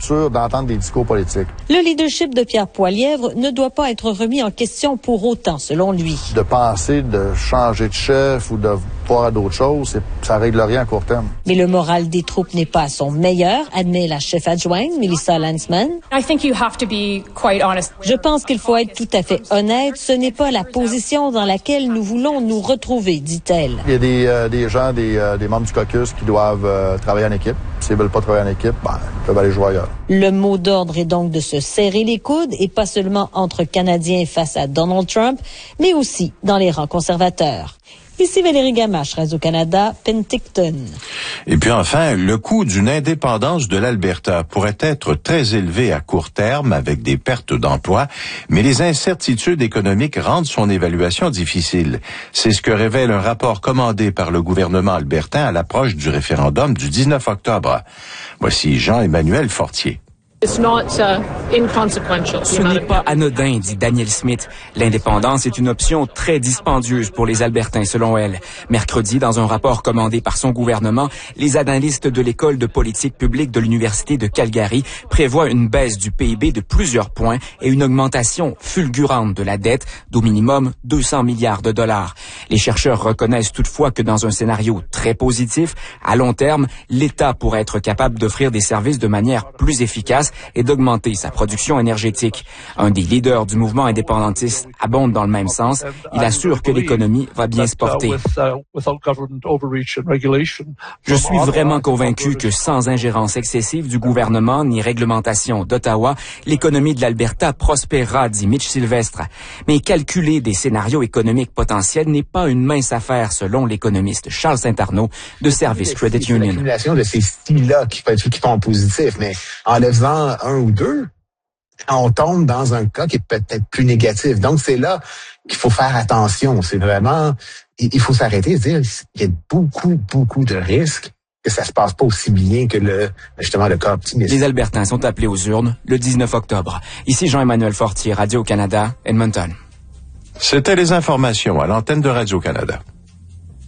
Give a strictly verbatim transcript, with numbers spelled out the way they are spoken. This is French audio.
l'ouverture d'entendre des discours politiques. Le leadership de Pierre Poilievre ne doit pas être remis en question pour autant, selon lui. De penser de changer de chef ou de voir à d'autres choses, c'est, ça règle rien à court terme. Mais le moral des troupes n'est pas à son meilleur, admet la chef adjointe, Melissa Landsman. I think you have to be quite honest. Je pense qu'il faut être tout à fait honnête. Ce n'est pas la position dans laquelle nous voulons nous retrouver, dit-elle. Il y a des, euh, des gens, des, euh, des membres du caucus qui doivent euh, travailler en équipe. S'ils veulent pas travailler en équipe, ben, ils peuvent aller jouer ailleurs. Le mot d'ordre est donc de se serrer les coudes, et pas seulement entre Canadiens face à Donald Trump, mais aussi dans les rangs conservateurs. Ici Valérie Gamache, Radio-Canada, Penticton. Et puis enfin, le coût d'une indépendance de l'Alberta pourrait être très élevé à court terme avec des pertes d'emplois, mais les incertitudes économiques rendent son évaluation difficile. C'est ce que révèle un rapport commandé par le gouvernement albertain à l'approche du référendum du dix-neuf octobre. Voici Jean-Emmanuel Fortier. Ce n'est pas anodin, dit Danielle Smith. L'indépendance est une option très dispendieuse pour les Albertains, selon elle. Mercredi, dans un rapport commandé par son gouvernement, les analystes de l'École de politique publique de l'Université de Calgary prévoient une baisse du P I B de plusieurs points et une augmentation fulgurante de la dette d'au minimum deux cents milliards de dollars. Les chercheurs reconnaissent toutefois que dans un scénario très positif, à long terme, l'État pourrait être capable d'offrir des services de manière plus efficace et d'augmenter sa production énergétique. Un des leaders du mouvement indépendantiste abonde dans le même sens. Il assure que l'économie va bien se porter. Je suis vraiment convaincu que sans ingérence excessive du gouvernement ni réglementation d'Ottawa, l'économie de l'Alberta prospérera, dit Mitch Sylvestre. Mais calculer des scénarios économiques potentiels n'est pas une mince affaire, selon l'économiste Charles Saint-Arnaud de Service Credit Union. L'accumulation de ces styles-là qui, qui sont positifs, mais en le faisant un ou deux, on tombe dans un cas qui est peut-être plus négatif. Donc, c'est là qu'il faut faire attention. C'est vraiment, il faut s'arrêter et se dire, il y a beaucoup, beaucoup de risques que ça se passe pas aussi bien que le, justement, le cas optimiste. Les Albertains sont appelés aux urnes le dix-neuf octobre. Ici Jean-Emmanuel Fortier, Radio-Canada, Edmonton. C'était les informations à l'antenne de Radio-Canada.